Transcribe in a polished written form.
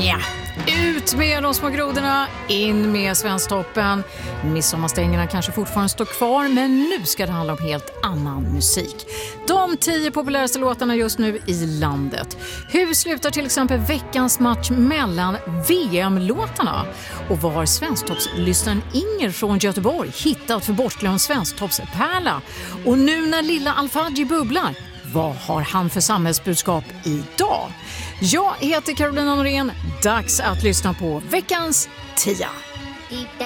Ja, ut med de små grodorna, in med Svensktoppen. Midsommarstängerna kanske fortfarande står kvar, men nu ska det handla om helt annan musik. De 10 populäraste låtarna just nu i landet. Hur slutar till exempel veckans match mellan VM-låtarna? Och var Svensktoppslyssnaren Inger från Göteborg hittat för bortglömd Svensktoppspärla? Och nu när lilla Al-Fadji bubblar, vad har han för samhällsbudskap idag? Jag heter Carolina Norén. Dags att lyssna på veckans 10.